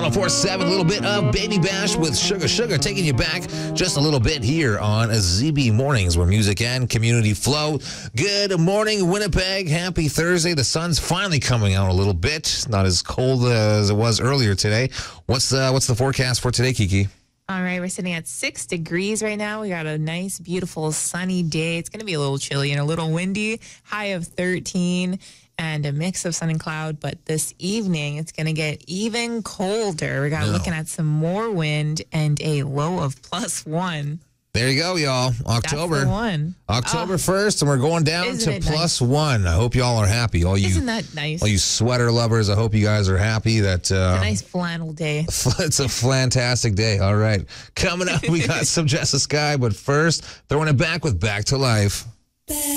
104.7, a little bit of Baby Bash with Sugar Sugar, taking you back just a little bit here on ZB Mornings, where music and community flow. Good morning, Winnipeg. Happy Thursday. The sun's finally coming out a little bit. Not as cold as it was earlier today. What's the forecast for today, Kiki? All right, we're sitting at 6 degrees right now. We got a nice, beautiful, sunny day. It's going to be a little chilly and a little windy. High of 13 and a mix of sun and cloud. But this evening, it's going to get even colder. We're looking at some more wind and a low of +1. There you go, y'all. October. That's the one. October 1st, and we're going down to +1. Nice? I hope y'all are happy. Isn't that nice? All you sweater lovers, I hope you guys are happy. It's a nice flannel day. It's a fantastic day. All right. Coming up, we got some Jessica Sky, but first, throwing it back with Back to Life.